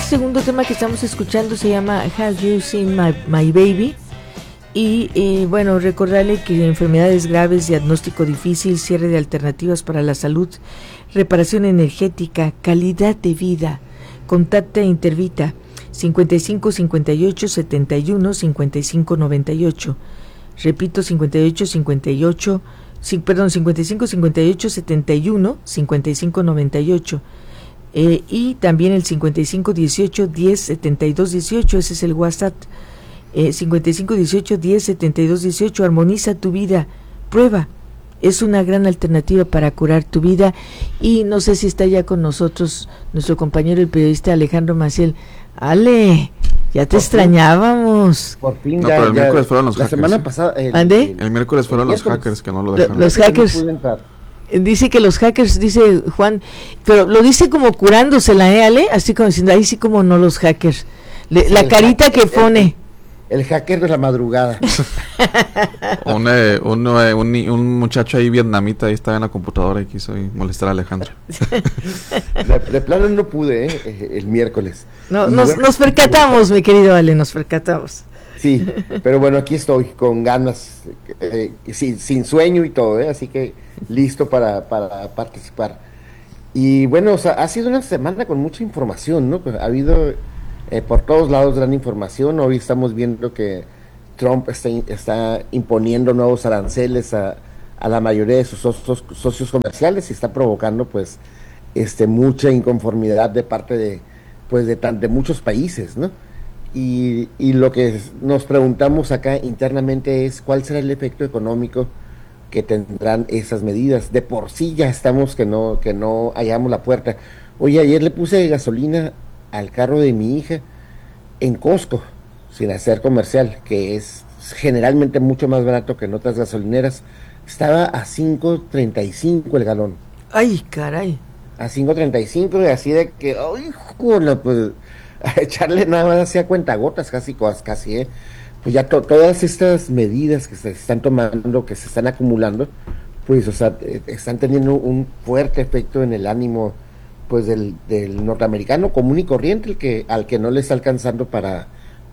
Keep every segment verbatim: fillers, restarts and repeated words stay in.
segundo tema que estamos escuchando se llama Have You Seen My, My Baby? Y eh, bueno, recordarle que enfermedades graves, diagnóstico difícil, cierre de alternativas para la salud, reparación energética, calidad de vida. Contacta Intervita cincuenta y cinco cincuenta y ocho setenta y uno cincuenta y cinco noventa y ocho. Repito, cincuenta y ocho cincuenta y ocho, sí, perdón, cincuenta y cinco cincuenta y ocho setenta y uno cincuenta y cinco noventa y ocho. Eh, y también el cincuenta y cinco dieciocho diez setenta y dos dieciocho, ese es el WhatsApp. Eh, cincuenta y cinco dieciocho diez setenta y dos dieciocho. Armoniza tu vida, prueba, es una gran alternativa para curar tu vida. Y no sé si está ya con nosotros nuestro compañero el periodista Alejandro Maciel. Ale, ya te por extrañábamos. Fin, por fin, no, ya, pero el ya, miércoles fueron los la hackers. semana pasada. El, ¿Ande? El, el miércoles fueron el los miércoles. hackers que no lo dejaron. Los hackers. No dice que los hackers, dice Juan, pero lo dice como curándosela, ¿eh, Ale? Así como diciendo, ahí sí como no los hackers. Le, sí, la carita hacker, que pone. El, el hacker de la madrugada. un, eh, un, eh, un, un muchacho ahí vietnamita ahí estaba en la computadora y quiso molestar a Alejandro. de, de plano no pude, ¿eh? El miércoles. No, nos, bueno, nos percatamos, mi querido Ale, nos percatamos. Sí, pero bueno, aquí estoy con ganas, eh, sin, sin sueño y todo, ¿eh? Así que listo para, para participar. Y bueno, o sea, ha sido una semana con mucha información, ¿no? Pues ha habido eh, por todos lados gran información. Hoy estamos viendo que Trump está, está imponiendo nuevos aranceles a, a la mayoría de sus socios, socios comerciales y está provocando pues este mucha inconformidad de parte de pues de, tan, de muchos países, ¿no? Y, y lo que nos preguntamos acá internamente es cuál será el efecto económico que tendrán esas medidas. De por sí ya estamos que no que no hallamos la puerta. Oye, ayer le puse gasolina al carro de mi hija en Costco, sin hacer comercial, que es generalmente mucho más barato que en otras gasolineras. Estaba a cinco treinta y cinco el galón. Ay, caray. A cinco treinta y cinco, y así de que, ay, joder, pues a echarle nada más hacia cuentagotas, casi, casi, ¿eh? Pues ya to, todas estas medidas que se están tomando, que se están acumulando, pues, o sea, están teniendo un fuerte efecto en el ánimo, pues, del, del norteamericano común y corriente, el que, al que no le está alcanzando para,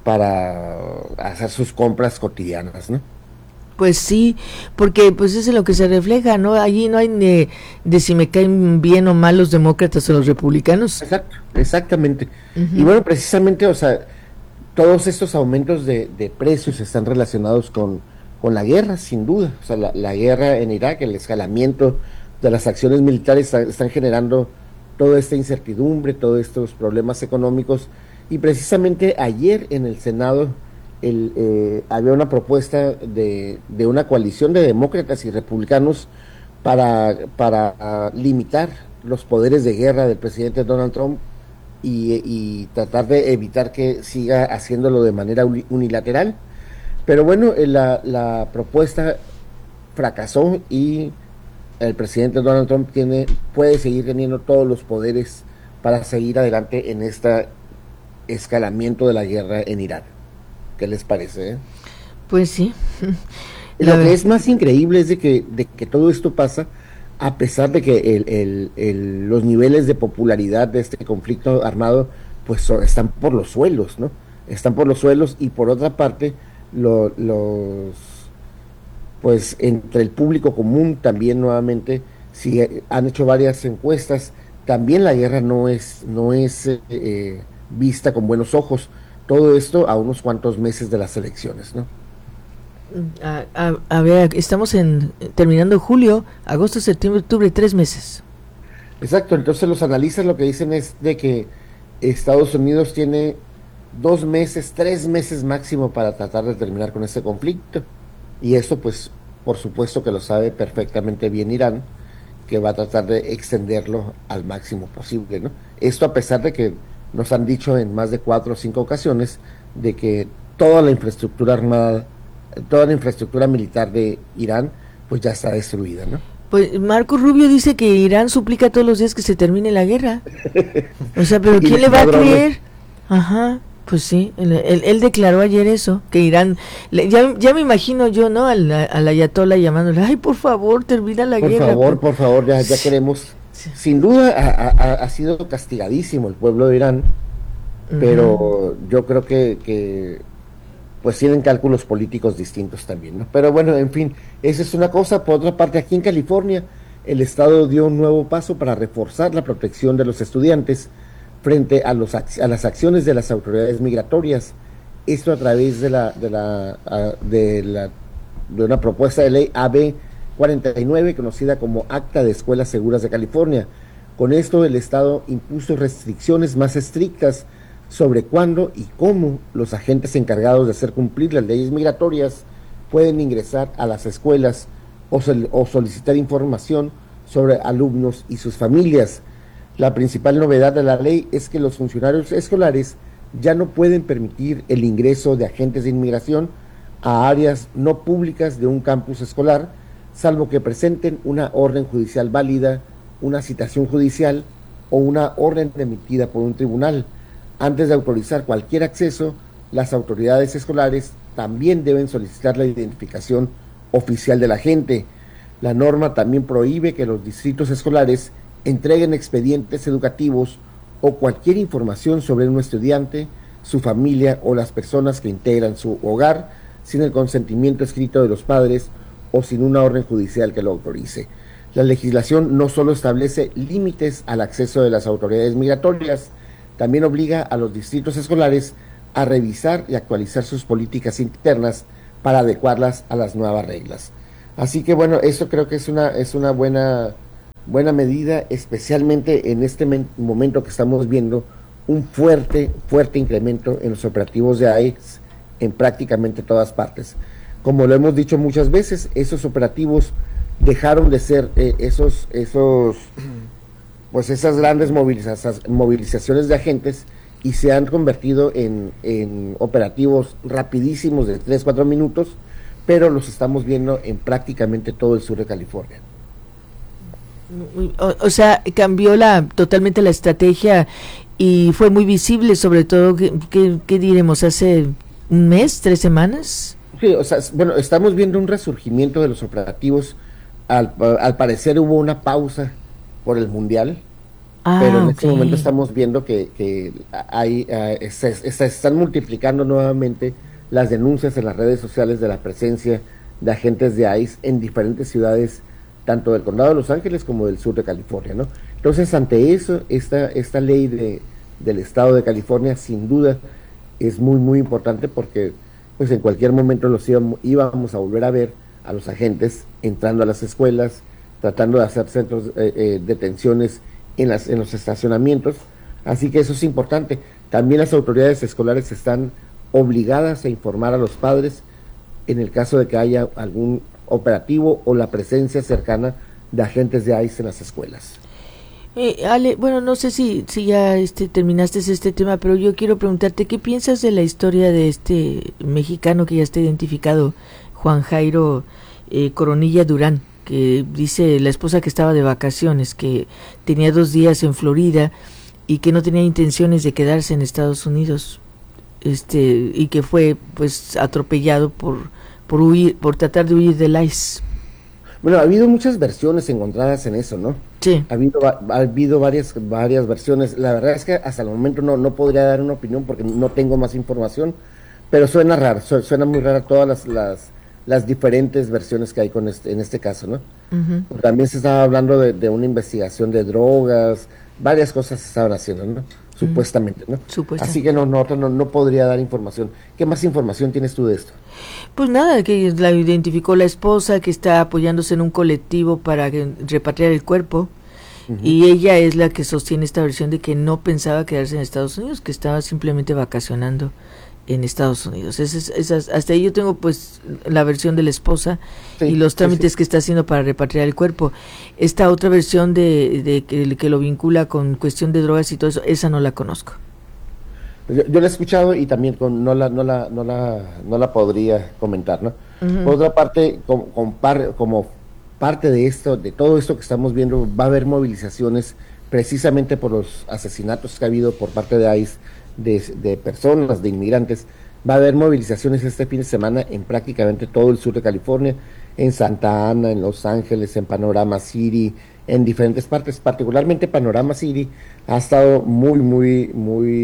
para hacer sus compras cotidianas, ¿no? Pues sí, porque pues eso es lo que se refleja, ¿no? Allí no hay de, de si me caen bien o mal los demócratas o los republicanos. Exacto, exactamente. Uh-huh. Y bueno, precisamente, o sea, todos estos aumentos de, de precios están relacionados con, con la guerra, sin duda. O sea, la, la guerra en Irak, el escalamiento de las acciones militares está, están generando toda esta incertidumbre, todos estos problemas económicos. Y precisamente ayer en el Senado El, eh, había una propuesta de, de una coalición de demócratas y republicanos para, para uh, limitar los poderes de guerra del presidente Donald Trump y, y tratar de evitar que siga haciéndolo de manera unilateral. Pero bueno, eh, la, la propuesta fracasó y el presidente Donald Trump tiene, puede seguir teniendo todos los poderes para seguir adelante en este escalamiento de la guerra en Irak. ¿Qué les parece? Eh? Pues sí. Lo que es más increíble es de que, de que todo esto pasa a pesar de que el, el, el, los niveles de popularidad de este conflicto armado pues so, están por los suelos, ¿no? Están por los suelos y por otra parte lo, los pues entre el público común también nuevamente, si han hecho varias encuestas, también la guerra no es, no es eh, vista con buenos ojos. Todo esto a unos cuantos meses de las elecciones, ¿no? A, a, a ver, estamos en terminando julio, agosto, septiembre, octubre, tres meses. Exacto, entonces los analistas lo que dicen es de que Estados Unidos tiene dos meses, tres meses máximo para tratar de terminar con este conflicto. Y esto, pues, por supuesto que lo sabe perfectamente bien Irán, que va a tratar de extenderlo al máximo posible, ¿no? Esto a pesar de que nos han dicho en más de cuatro o cinco ocasiones de que toda la infraestructura armada, toda la infraestructura militar de Irán, pues ya está destruida, ¿no? Pues Marco Rubio dice que Irán suplica todos los días que se termine la guerra. O sea, pero ¿quién le va a creer? Ajá, pues sí, él, él, él declaró ayer eso, que Irán, le, ya, ya me imagino yo, ¿no? Al, al ayatollah llamándole, ay, por favor, termina la por guerra. Por favor, por favor, ya, ya queremos... Sin duda ha, ha, ha sido castigadísimo el pueblo de Irán uh-huh. pero yo creo que, que pues tienen cálculos políticos distintos también, ¿no? Pero bueno, en fin, esa es una cosa. Por otra parte, aquí en California, el Estado dio un nuevo paso para reforzar la protección de los estudiantes frente a, los, a las acciones de las autoridades migratorias. Esto a través de la de la, de la de una propuesta de ley A B cuarenta y nueve, conocida como Acta de Escuelas Seguras de California. Con esto, el Estado impuso restricciones más estrictas sobre cuándo y cómo los agentes encargados de hacer cumplir las leyes migratorias pueden ingresar a las escuelas o, sol- o solicitar información sobre alumnos y sus familias. La principal novedad de la ley es que los funcionarios escolares ya no pueden permitir el ingreso de agentes de inmigración a áreas no públicas de un campus escolar, salvo que presenten una orden judicial válida, una citación judicial o una orden emitida por un tribunal. Antes de autorizar cualquier acceso, las autoridades escolares también deben solicitar la identificación oficial del agente. La norma también prohíbe que los distritos escolares entreguen expedientes educativos o cualquier información sobre un estudiante, su familia o las personas que integran su hogar sin el consentimiento escrito de los padres o sin una orden judicial que lo autorice. La legislación no solo establece límites al acceso de las autoridades migratorias, también obliga a los distritos escolares a revisar y actualizar sus políticas internas para adecuarlas a las nuevas reglas. Así que bueno, eso creo que es una es una buena buena medida, especialmente en este men- momento que estamos viendo un fuerte fuerte incremento en los operativos de I C E en prácticamente todas partes. Como lo hemos dicho muchas veces, esos operativos dejaron de ser eh, esos esos pues esas grandes moviliza- movilizaciones de agentes y se han convertido en, en operativos rapidísimos de tres, cuatro minutos, pero los estamos viendo en prácticamente todo el sur de California. O, o sea, cambió la totalmente la estrategia y fue muy visible, sobre todo, ¿qué, qué, qué diremos? ¿Hace un mes, tres semanas? Sí, o sea, bueno, estamos viendo un resurgimiento de los operativos. Al, al parecer hubo una pausa por el Mundial, ah, pero en okay. este momento estamos viendo que, que hay, uh, se, se están multiplicando nuevamente las denuncias en las redes sociales de la presencia de agentes de I C E en diferentes ciudades, tanto del condado de Los Ángeles como del sur de California, ¿no? Entonces, ante eso, esta, esta ley de, del estado de California, sin duda, es muy, muy importante porque pues en cualquier momento los íbamos, íbamos a volver a ver a los agentes entrando a las escuelas, tratando de hacer centros eh, eh, detenciones en, las, en los estacionamientos, así que eso es importante. También las autoridades escolares están obligadas a informar a los padres en el caso de que haya algún operativo o la presencia cercana de agentes de I C E en las escuelas. Eh, Ale, bueno, no sé si, si ya este, terminaste este tema, pero yo quiero preguntarte, ¿qué piensas de la historia de este mexicano que ya está identificado, Juan Jairo eh, Coronilla Durán, que dice la esposa que estaba de vacaciones, que tenía dos días en Florida y que no tenía intenciones de quedarse en Estados Unidos, este, y que fue pues atropellado por, por huir, por tratar de huir del I C E? Bueno, ha habido muchas versiones encontradas en eso, ¿no? Sí. Ha habido, ha habido varias, varias versiones. La verdad es que hasta el momento no, no podría dar una opinión porque no tengo más información, pero suena raro, su, suena muy rara todas las, las, las diferentes versiones que hay con este, en este caso, ¿no? Uh-huh. También se estaba hablando de, de una investigación de drogas, varias cosas se estaban haciendo, ¿no? Supuestamente, ¿no? Supuestamente. Así que no, no, no, no podría dar información. ¿Qué más información tienes tú de esto? Pues nada, que la identificó la esposa, que está apoyándose en un colectivo para que, repatriar el cuerpo, uh-huh. y ella es la que sostiene esta versión de que no pensaba quedarse en Estados Unidos, que estaba simplemente vacacionando en Estados Unidos. Esas, esas, hasta ahí yo tengo pues la versión de la esposa, sí, y los trámites sí, sí. que está haciendo para repatriar el cuerpo. Esta otra versión de, de que, que lo vincula con cuestión de drogas y todo eso, esa no la conozco. Yo, yo la he escuchado y también con, no la no la no la no la podría comentar, ¿no? Uh-huh. Por otra parte, como, como, par, como parte de esto, de todo esto que estamos viendo, va a haber movilizaciones precisamente por los asesinatos que ha habido por parte de I C E de, de personas, de inmigrantes. Va a haber movilizaciones este fin de semana en prácticamente todo el sur de California, en Santa Ana, en Los Ángeles, en Panorama City, en diferentes partes, particularmente Panorama City ha estado muy, muy, muy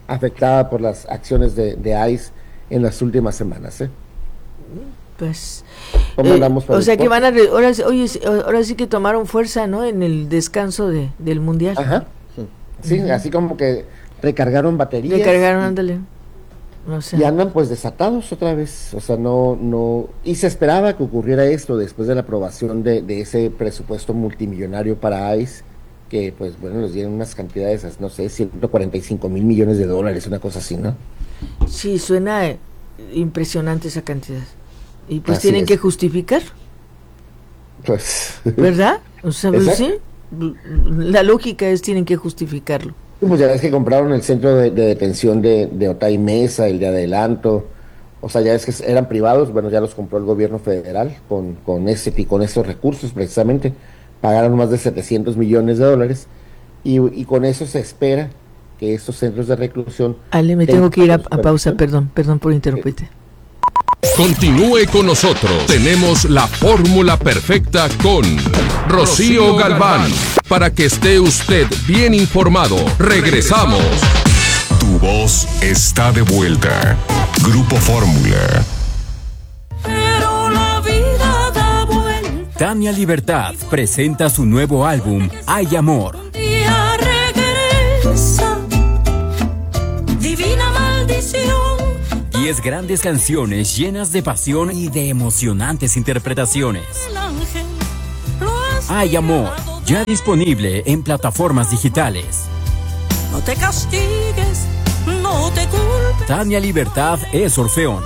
afectada por las acciones de, de ICE en las últimas semanas. ¿eh? Pues, ¿Cómo eh, andamos para o el sea que deporte? van a, re- ahora, sí- oye, sí, ahora sí que tomaron fuerza, ¿no? En el descanso de, del mundial. Ajá. Sí, Ujú. así como que recargaron baterías. Recargaron, y- ándale. O sea, Y andan pues desatados otra vez, o sea, no, no, y se esperaba que ocurriera esto después de la aprobación de, de ese presupuesto multimillonario para ICE, que pues bueno, les dieron unas cantidades, no sé, ciento cuarenta y cinco mil millones de dólares, una cosa así, ¿no? sí, suena eh, impresionante esa cantidad. Y pues Así tienen es. que justificar, Pues, ¿verdad? O sea, pues, Exacto. sí, la lógica es tienen que justificarlo. pues ya ves que compraron el centro de, de detención de, de Otay Mesa, el de Adelanto, o sea, ya es que eran privados, bueno, ya los compró el gobierno federal con, con ese y con esos recursos precisamente, pagaron más de setecientos millones de dólares, y, y con eso se espera que estos centros de reclusión... Ale, me tengo que ir a, a tengan pausa, supervisión. perdón, perdón por interrumpirte. Continúe con nosotros. Tenemos la fórmula perfecta con Rocío Galván. Para que esté usted bien informado. Regresamos. Tu voz está de vuelta. Grupo Fórmula. Pero la vida da vuelta. Tania Libertad presenta su nuevo álbum Hay Amor. Un día regresa. Divina maldición. Diez grandes canciones llenas de pasión y de emocionantes interpretaciones. El ángel lo has Hay Amor, librado de- ya disponible en plataformas digitales. No te castigues, no te culpes. Tania Libertad es Orfeón.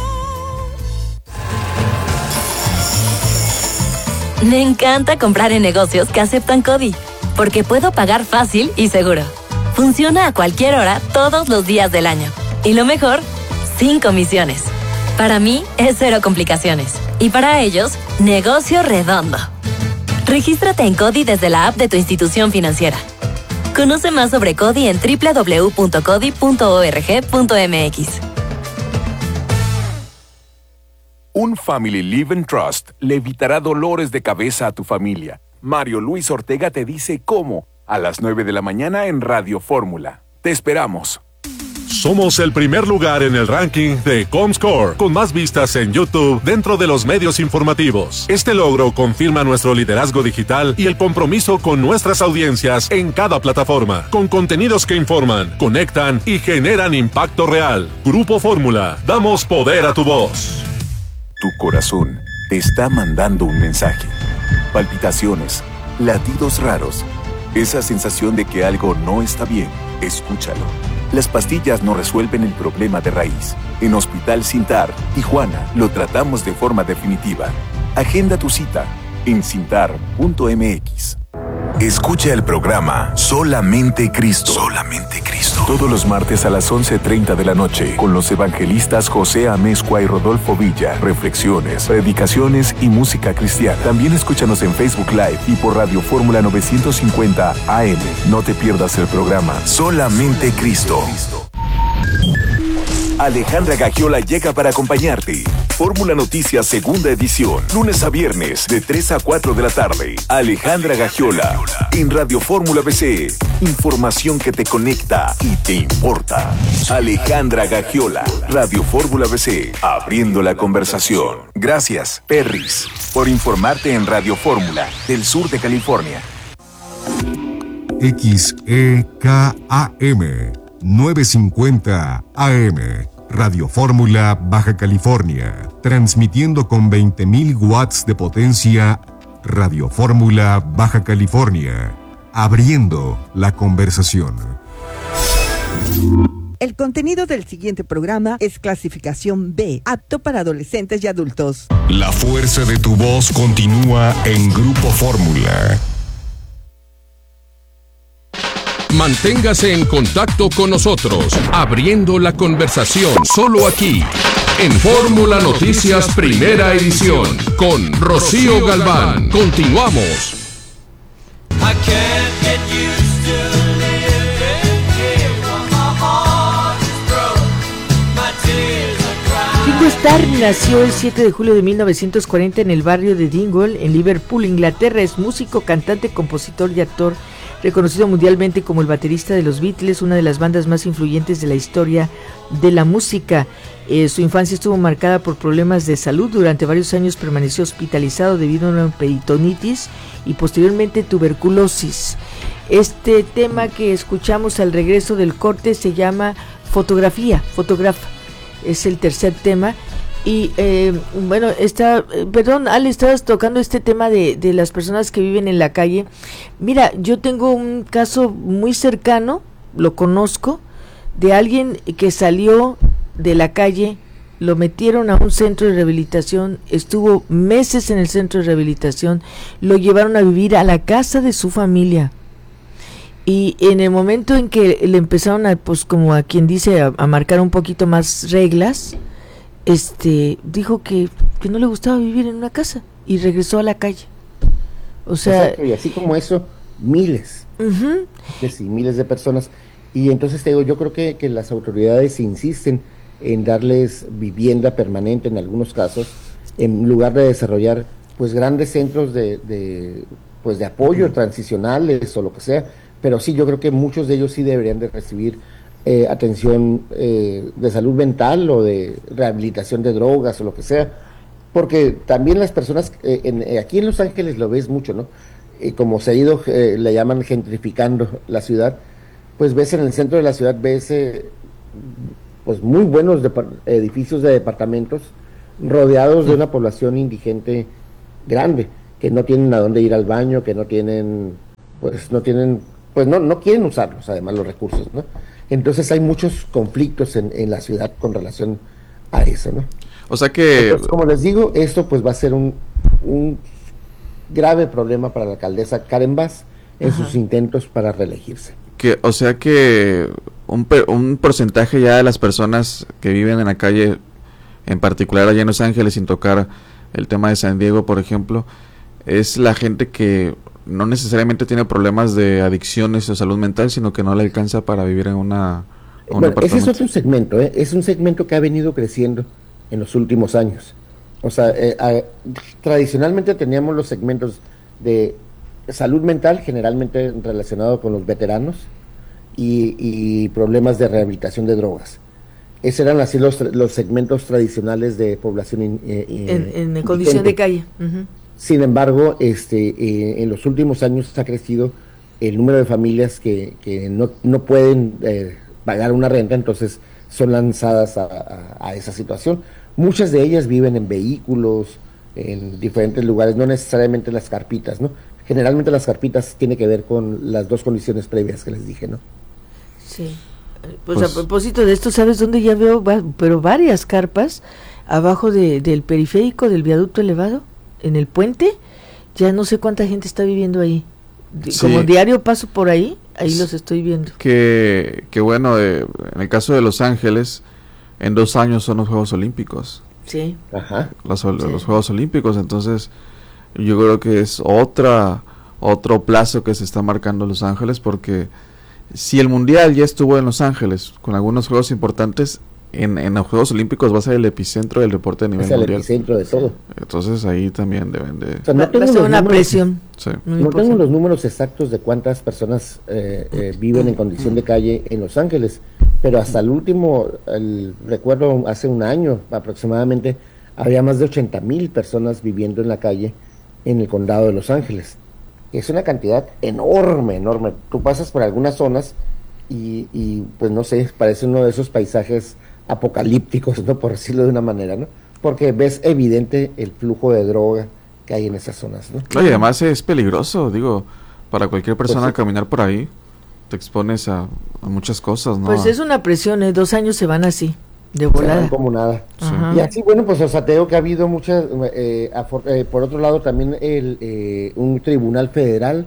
Me encanta comprar en negocios que aceptan CODI, porque puedo pagar fácil y seguro. Funciona a cualquier hora, todos los días del año. Y lo mejor, sin comisiones. Para mí es cero complicaciones. Y para ellos, negocio redondo. Regístrate en CODI desde la app de tu institución financiera. Conoce más sobre CODI en doble u doble u doble u punto codi punto org punto m x. Un Family Living Trust le evitará dolores de cabeza a tu familia. Mario Luis Ortega te dice cómo, a las nueve de la mañana en Radio Fórmula. Te esperamos. Somos el primer lugar en el ranking de Comscore, con más vistas en YouTube dentro de los medios informativos. Este logro confirma nuestro liderazgo digital y el compromiso con nuestras audiencias en cada plataforma, con contenidos que informan, conectan y generan impacto real. Grupo Fórmula, damos poder a tu voz. Tu corazón te está mandando un mensaje. Palpitaciones, latidos raros, esa sensación de que algo no está bien. Escúchalo. Las pastillas no resuelven el problema de raíz. En Hospital Cintar, Tijuana, lo tratamos de forma definitiva. Agenda tu cita en cintar punto m x. Escucha el programa Solamente Cristo. Solamente Cristo. Todos los martes a las once treinta de la noche con los evangelistas José Amezcua y Rodolfo Villa. Reflexiones, predicaciones y música cristiana. También escúchanos en Facebook Live y por Radio Fórmula novecientos cincuenta A M. No te pierdas el programa Solamente Cristo. Alejandra Gagiola llega para acompañarte. Fórmula Noticias segunda edición, lunes a viernes de tres a cuatro de la tarde. Alejandra Gagiola en Radio Fórmula B C. Información que te conecta y te importa. Alejandra Gagiola, Radio Fórmula B C, abriendo la conversación. Gracias, Perris, por informarte en Radio Fórmula del sur de California. X E K A M novecientos cincuenta A M, Radio Fórmula Baja California, transmitiendo con veinte mil watts de potencia. Radio Fórmula Baja California, abriendo la conversación. El contenido del siguiente programa es clasificación B, apto para adolescentes y adultos. La fuerza de tu voz continúa en Grupo Fórmula. Manténgase en contacto con nosotros, abriendo la conversación solo aquí, en Fórmula Noticias Primera Edición, con Rocío Galván. Continuamos. Ringo Starr nació el siete de julio de mil novecientos cuarenta en el barrio de Dingwall, en Liverpool, Inglaterra. Es músico, cantante, compositor y actor reconocido mundialmente como el baterista de los Beatles, una de las bandas más influyentes de la historia de la música. Eh, su infancia estuvo marcada por problemas de salud. Durante varios años permaneció hospitalizado debido a una peritonitis y posteriormente tuberculosis. Este tema que escuchamos al regreso del corte se llama Fotografía, Fotógrafa. Es el tercer tema. Y eh, bueno, está, eh, perdón, Ale, estabas tocando este tema de, de las personas que viven en la calle. Mira, yo tengo un caso muy cercano, lo conozco, de alguien que salió de la calle, lo metieron a un centro de rehabilitación, estuvo meses en el centro de rehabilitación, lo llevaron a vivir a la casa de su familia. Y en el momento en que le empezaron a, pues como a quien dice, a, a marcar un poquito más reglas, este dijo que, que no le gustaba vivir en una casa y regresó a la calle. O sea, exacto, y así como eso, miles, uh-huh. de, sí, miles de personas. Y entonces te digo, yo creo que, que las autoridades insisten en darles vivienda permanente en algunos casos, en lugar de desarrollar pues grandes centros de, de pues de apoyo uh-huh. transicionales o lo que sea. Pero sí, yo creo que muchos de ellos sí deberían de recibir Eh, atención eh, de salud mental o de rehabilitación de drogas o lo que sea, porque también las personas, eh, en, eh, aquí en Los Ángeles lo ves mucho, ¿no? Eh, como se ha ido, eh, le llaman gentrificando la ciudad, pues ves en el centro de la ciudad, ves eh, pues muy buenos edificios de departamentos rodeados de una población indigente grande, que no tienen a dónde ir al baño, que no tienen, pues no tienen, pues no, no quieren usarlos, además los recursos, ¿no? Entonces hay muchos conflictos en, en la ciudad con relación a eso, ¿no? O sea que... Entonces, como les digo, esto pues va a ser un, un grave problema para la alcaldesa Karen Bass en Ajá. sus intentos para reelegirse. Que, o sea que un, un porcentaje ya de las personas que viven en la calle, en particular allá en Los Ángeles, sin tocar el tema de San Diego, por ejemplo, es la gente que no necesariamente tiene problemas de adicciones o salud mental, sino que no le alcanza para vivir en una un bueno, ese es otro segmento, ¿eh? Es un segmento que ha venido creciendo en los últimos años. O sea, eh, a, tradicionalmente teníamos los segmentos de salud mental, generalmente relacionado con los veteranos, y, y problemas de rehabilitación de drogas. Esos eran así los, los segmentos tradicionales de población in, eh, en, en condición de calle. Uh-huh. Sin embargo, este, eh, en los últimos años ha crecido el número de familias que, que no, no pueden eh, pagar una renta, entonces son lanzadas a, a, a esa situación. Muchas de ellas viven en vehículos, en diferentes lugares, no necesariamente en las carpitas, ¿no? Generalmente las carpitas tiene que ver con las dos condiciones previas que les dije, ¿no? Sí. Pues, pues a propósito de esto, ¿sabes dónde ya veo? Va, pero varias carpas abajo de, del periférico, del viaducto elevado. En el puente, ya no sé cuánta gente está viviendo ahí. Sí. Como diario paso por ahí, ahí los estoy viendo. Que, que bueno, eh, en el caso de Los Ángeles, en dos años son los Juegos Olímpicos. Sí. Ajá. Los, sí. los Juegos Olímpicos, entonces yo creo que es otra otro plazo que se está marcando Los Ángeles, porque si el Mundial ya estuvo en Los Ángeles con algunos juegos importantes, En, en los Juegos Olímpicos va a ser el epicentro del deporte a nivel es el mundial. Epicentro de todo. Entonces ahí también deben de... O sea, no tengo va a ser una números, presión. Sí. No tengo los números exactos de cuántas personas eh, eh, viven en condición de calle en Los Ángeles, pero hasta el último, el, recuerdo hace un año aproximadamente, había más de ochenta mil personas viviendo en la calle en el condado de Los Ángeles. Es una cantidad enorme, enorme. Tú pasas por algunas zonas y, y pues no sé, parece uno de esos paisajes apocalípticos, ¿no? Por decirlo de una manera, ¿no? Porque ves evidente el flujo de droga que hay en esas zonas, ¿no? No, y además es peligroso, digo, para cualquier persona pues sí. caminar por ahí, te expones a, a muchas cosas, ¿no? Pues es una presión, ¿eh? Dos años se van así, de volada. Se van como nada. Sí. Y así, bueno, pues o sea, te digo que ha habido muchas, eh, afor- eh, por otro lado también el, eh, un tribunal federal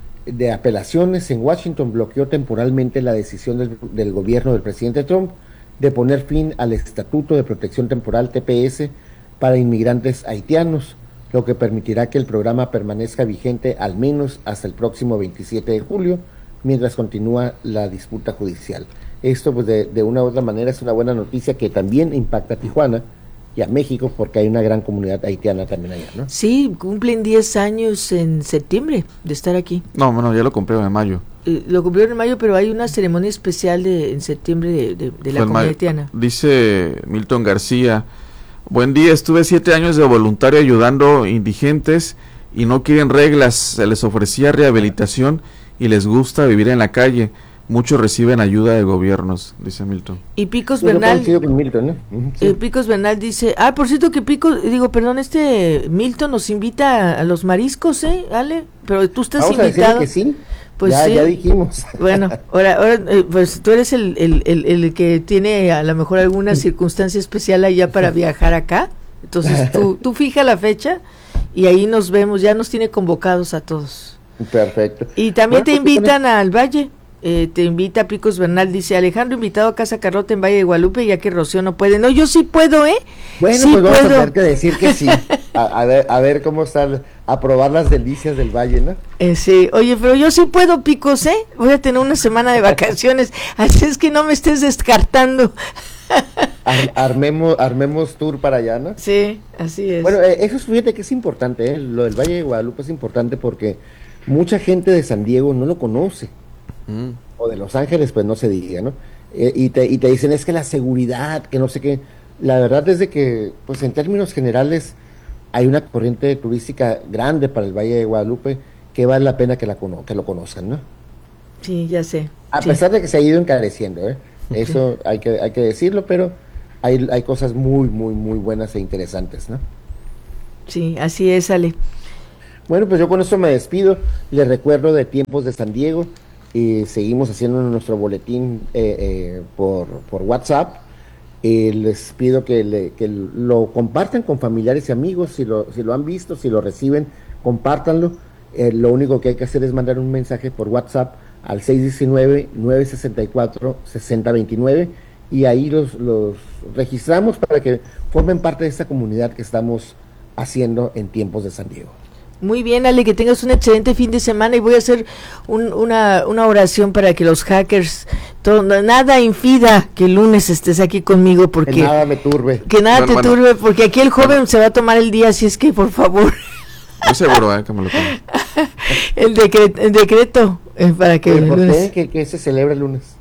de apelaciones en Washington bloqueó temporalmente la decisión del, del gobierno del presidente Trump de poner fin al Estatuto de Protección Temporal T P S para inmigrantes haitianos, lo que permitirá que el programa permanezca vigente al menos hasta el próximo veintisiete de julio, mientras continúa la disputa judicial. Esto, pues, de, de una u otra manera es una buena noticia que también impacta a Tijuana, y a México, porque hay una gran comunidad haitiana también allá, ¿no? Sí, cumplen diez años en septiembre de estar aquí. No, bueno, ya lo cumplieron en mayo. Eh, lo cumplieron en mayo, pero hay una ceremonia especial de, en septiembre de, de, de la comunidad haitiana. Dice Milton García, buen día, estuve siete años de voluntario ayudando indigentes y no quieren reglas, se les ofrecía rehabilitación y les gusta vivir en la calle. Muchos reciben ayuda de gobiernos, dice Milton. Y Picos Yo Bernal, con Milton, ¿no? Uh-huh, sí. eh, Picos Bernal dice, ah, por cierto que Picos, digo, perdón, este Milton nos invita a, a los mariscos, ¿eh, Ale? Pero tú estás Vamos invitado. A que sí. Pues ya, sí. ya dijimos. Bueno, ahora, ahora eh, pues tú eres el, el, el, el que tiene a lo mejor alguna circunstancia especial allá para viajar acá. Entonces tú, tú fija la fecha y ahí nos vemos, ya nos tiene convocados a todos. Perfecto. Y también bueno, te pues, invitan al Valle. Eh, te invita Picos Bernal, dice Alejandro invitado a Casa Carlota en Valle de Guadalupe, ya que Rocío no puede. No, yo sí puedo, ¿eh? Bueno, sí pues vamos puedo. a tener que decir que sí. A, a, ver, a ver cómo están, a probar las delicias del Valle, ¿no? Eh, sí, oye, pero yo sí puedo, Picos, ¿eh? Voy a tener una semana de vacaciones, así es que no me estés descartando. Ar, armemos, armemos tour para allá, ¿no? Sí, así es. Bueno, eh, eso fíjate que es importante, ¿eh? Lo del Valle de Guadalupe es importante porque mucha gente de San Diego no lo conoce. Mm. O de Los Ángeles, pues no se diga, ¿no? Eh, y, te, y te dicen, es que la seguridad, que no sé qué. La verdad es de que, pues en términos generales, hay una corriente turística grande para el Valle de Guadalupe que vale la pena que, la cono que lo conozcan, ¿no? Sí, ya sé. A sí. pesar de que se ha ido encareciendo, ¿eh? Okay. Eso hay que, hay que decirlo, pero hay, hay cosas muy, muy, muy buenas e interesantes, ¿no? Sí, así es, Ale. Bueno, pues yo con esto me despido. Les recuerdo de Tiempos de San Diego. Y seguimos haciendo nuestro boletín eh, eh, por, por WhatsApp. Eh, les pido que, le, que lo compartan con familiares y amigos. Si lo, si lo han visto, si lo reciben, compártanlo. Eh, lo único que hay que hacer es mandar un mensaje por WhatsApp al seis uno nueve, nueve seis cuatro, seis cero dos nueve y ahí los, los registramos para que formen parte de esta comunidad que estamos haciendo en Tiempos de San Diego. Muy bien, Ale, que tengas un excelente fin de semana y voy a hacer un, una, una oración para que los hackers, todo, nada impida que el lunes estés aquí conmigo porque... Que nada me turbe. Que nada bueno, te bueno. turbe porque aquí el joven bueno. se va a tomar el día, así es que por favor... Yo seguro, eh, que me lo pongo. el, decreto, el decreto eh, para que... ¿Por qué? Que, que se celebra el lunes.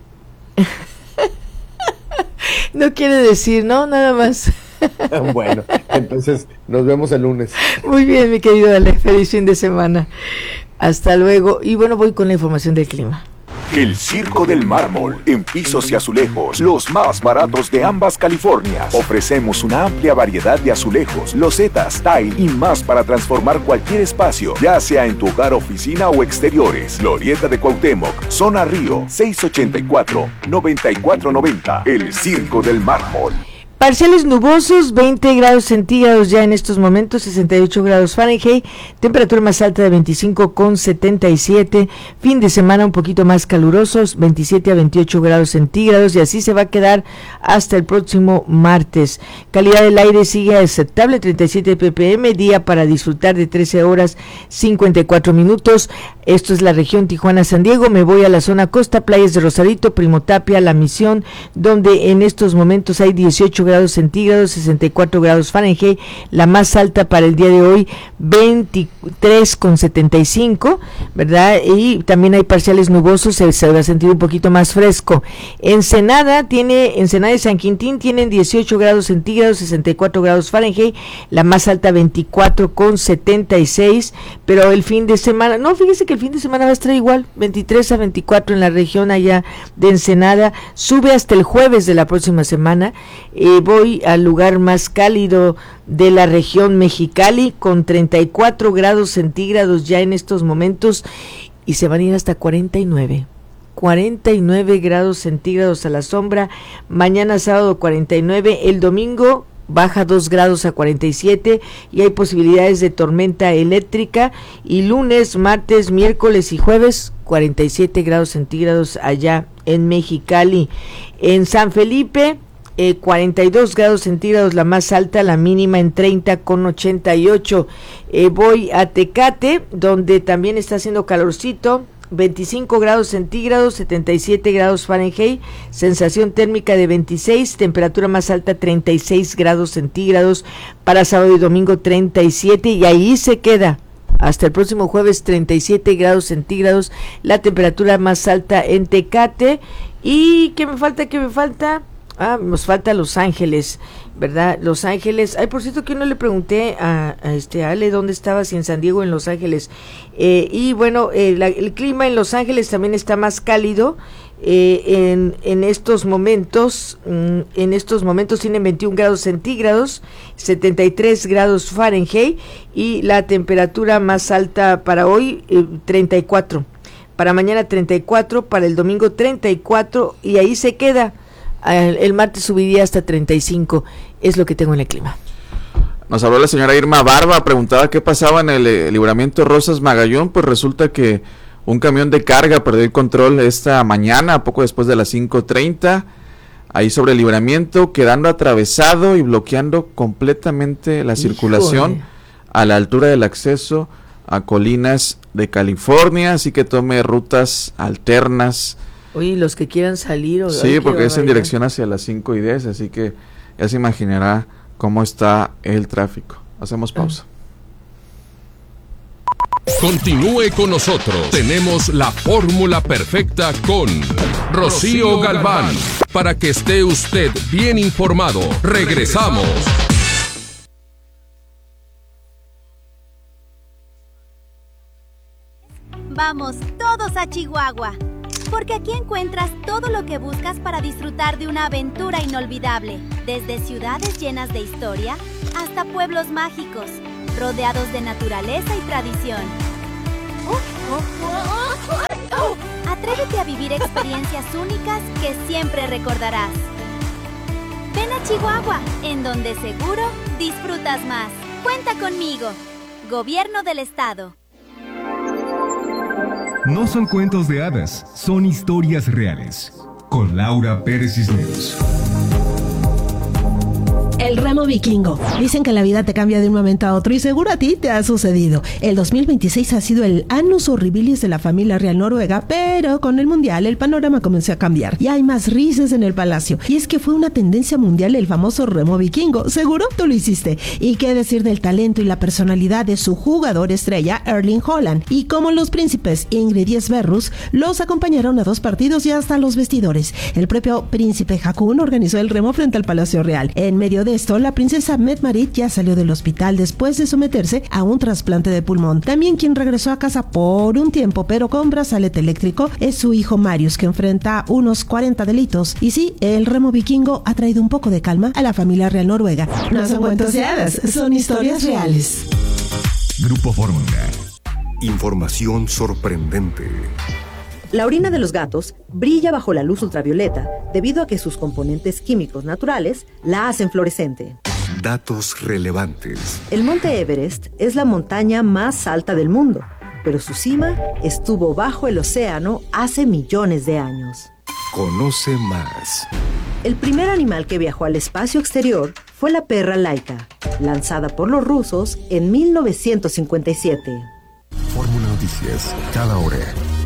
No quiere decir, ¿no? Nada más. Bueno, entonces nos vemos el lunes. Muy bien, mi querido Ale, feliz fin de semana. Hasta luego. Y bueno, voy con la información del clima. El Circo del Mármol, en pisos y azulejos, los más baratos de ambas Californias. Ofrecemos una amplia variedad de azulejos, losetas, tile y más para transformar cualquier espacio, ya sea en tu hogar, oficina o exteriores. Glorieta de Cuauhtémoc, Zona Río, seis ochenta y cuatro, noventa y cuatro noventa. El Circo del Mármol. Parciales nubosos, veinte grados centígrados ya en estos momentos, sesenta y ocho grados Fahrenheit, temperatura más alta de veinticinco con setenta y siete, fin de semana un poquito más calurosos, veintisiete a veintiocho grados centígrados y así se va a quedar hasta el próximo martes. Calidad del aire sigue aceptable, treinta y siete ppm, día para disfrutar de trece horas cincuenta y cuatro minutos. Esto es la región Tijuana-San Diego. Me voy a la zona costa, playas de Rosarito, Primo Tapia, La Misión, donde en estos momentos hay dieciocho grados centígrados, sesenta y cuatro grados Fahrenheit, la más alta para el día de hoy, veintitrés con setenta y cinco, ¿verdad? Y también hay parciales nubosos, se, se va a sentir un poquito más fresco. Ensenada tiene, Ensenada y San Quintín tienen dieciocho grados centígrados, sesenta y cuatro grados Fahrenheit, la más alta veinticuatro con setenta y seis, pero el fin de semana, no, fíjese que el fin de semana va a estar igual, veintitrés a veinticuatro en la región allá de Ensenada, sube hasta el jueves de la próxima semana. Eh, voy al lugar más cálido de la región Mexicali con treinta y cuatro grados centígrados ya en estos momentos y se van a ir hasta cuarenta y nueve. cuarenta y nueve grados centígrados a la sombra, mañana sábado cuarenta y nueve, el domingo baja dos grados a cuarenta y siete y hay posibilidades de tormenta eléctrica y lunes, martes, miércoles y jueves cuarenta y siete grados centígrados allá en Mexicali. En San Felipe eh, cuarenta y dos grados centígrados la más alta, la mínima en treinta con ochenta y ocho. Eh, voy a Tecate donde también está haciendo calorcito, veinticinco grados centígrados, setenta y siete grados Fahrenheit, sensación térmica de veintiséis, temperatura más alta treinta y seis grados centígrados, para sábado y domingo treinta y siete, y ahí se queda. Hasta el próximo jueves treinta y siete grados centígrados, la temperatura más alta en Tecate. ¿Y qué me falta? ¿Qué me falta? Ah, nos falta Los Ángeles, ¿verdad? Los Ángeles. Ay, por cierto que no le pregunté a, a este a Ale dónde estaba, si en San Diego o en Los Ángeles. Eh, y bueno, eh, la, el clima en Los Ángeles también está más cálido. Eh, en, en estos momentos, mm, en estos momentos tienen veintiún grados centígrados, setenta y tres grados Fahrenheit, y la temperatura más alta para hoy, eh, treinta y cuatro. Para mañana treinta y cuatro, para el domingo treinta y cuatro, y ahí se queda. El, el martes subiría hasta treinta y cinco, es lo que tengo en el clima. Nos habló la señora Irma Barba, preguntaba qué pasaba en el, el libramiento Rosas Magallón. Pues resulta que un camión de carga perdió el control esta mañana, poco después de las cinco treinta, ahí sobre el libramiento, quedando atravesado y bloqueando completamente la circulación Híjole. a la altura del acceso a Colinas de California, así que tome rutas alternas. Oye, los que quieran salir. O sí, porque es en dirección hacia las cinco y diez, así que ya se imaginará cómo está el tráfico. Hacemos pausa. Continúe con nosotros. Tenemos la fórmula perfecta con Rocío Galván. Para que esté usted bien informado. Regresamos. Vamos todos a Chihuahua, porque aquí encuentras todo lo que buscas para disfrutar de una aventura inolvidable, desde ciudades llenas de historia hasta pueblos mágicos, rodeados de naturaleza y tradición. Atrévete a vivir experiencias únicas que siempre recordarás. Ven a Chihuahua, en donde seguro disfrutas más. Cuenta conmigo. Gobierno del Estado. No son cuentos de hadas, son historias reales. Con Laura Pérez Cisneros. El remo vikingo. Dicen que la vida te cambia de un momento a otro y seguro a ti te ha sucedido. El dos mil veintiséis ha sido el annus horribilis de la familia real noruega, pero con el mundial el panorama comenzó a cambiar y hay más risas en el palacio. Y es que fue una tendencia mundial el famoso remo vikingo. Seguro tú lo hiciste. Y qué decir del talento y la personalidad de su jugador estrella, Erling Haaland. Y como los príncipes Ingrid y Sverrus los acompañaron a dos partidos y hasta los vestidores. El propio príncipe Haakon organizó el remo frente al Palacio Real. En medio de esto, la princesa Mette-Marit ya salió del hospital después de someterse a un trasplante de pulmón. También quien regresó a casa por un tiempo, pero con brazalete eléctrico, es su hijo Marius, que enfrenta unos cuarenta delitos. Y sí, el remo vikingo ha traído un poco de calma a la familia real noruega. No son cuentos de hadas, son historias reales. Grupo Fórmula. Información sorprendente. La orina de los gatos brilla bajo la luz ultravioleta debido a que sus componentes químicos naturales la hacen fluorescente. Datos relevantes. El monte Everest es la montaña más alta del mundo, pero su cima estuvo bajo el océano hace millones de años. Conoce más. El primer animal que viajó al espacio exterior fue la perra Laika, lanzada por los rusos en mil novecientos cincuenta y siete. Fórmula Noticias, cada hora.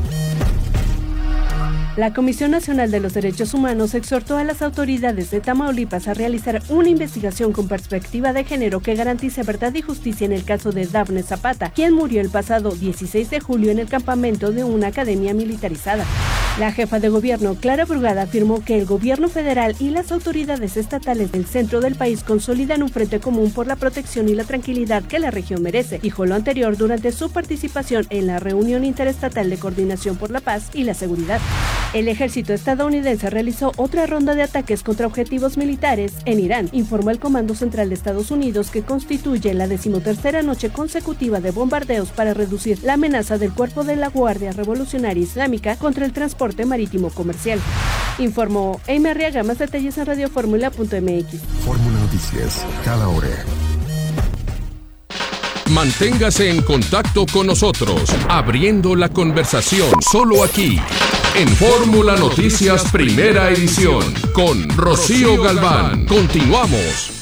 La Comisión Nacional de los Derechos Humanos exhortó a las autoridades de Tamaulipas a realizar una investigación con perspectiva de género que garantice verdad y justicia en el caso de Dafne Zapata, quien murió el pasado dieciséis de julio en el campamento de una academia militarizada. La jefa de gobierno, Clara Brugada, afirmó que el gobierno federal y las autoridades estatales del centro del país consolidan un frente común por la protección y la tranquilidad que la región merece. Dijo lo anterior durante su participación en la reunión interestatal de coordinación por la paz y la seguridad. El ejército estadounidense realizó otra ronda de ataques contra objetivos militares en Irán, informó el Comando Central de Estados Unidos, que constituye la decimotercera noche consecutiva de bombardeos para reducir la amenaza del cuerpo de la Guardia Revolucionaria Islámica contra el transporte marítimo comercial. Informó Amy Arriaga. Más detalles en radio fórmula punto m x. Fórmula Noticias, cada hora. Manténgase en contacto con nosotros, abriendo la conversación solo aquí, en Fórmula Noticias Primera Edición, con Rocío Galván. Continuamos.